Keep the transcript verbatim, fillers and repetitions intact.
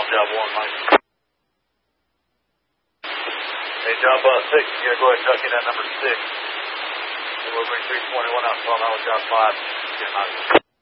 on job one, Mike. Hey, job uh, six, you gotta go ahead and tuck in that number six. And we'll bring three twenty-one out, so I'm out with job five. Get him out.